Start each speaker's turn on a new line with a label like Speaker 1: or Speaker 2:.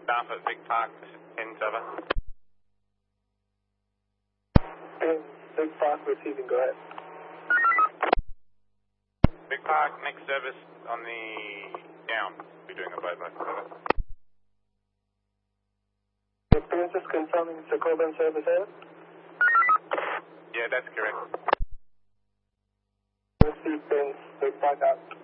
Speaker 1: Staff at Big Park, 10-7.
Speaker 2: Big Park receiving, go ahead.
Speaker 1: Big Park, next service on the down. We're doing a bye-bye service.
Speaker 2: The Princess confirming it's a Coburn service, over?
Speaker 1: Yeah, that's correct.
Speaker 2: Receive Prince, Big Park out.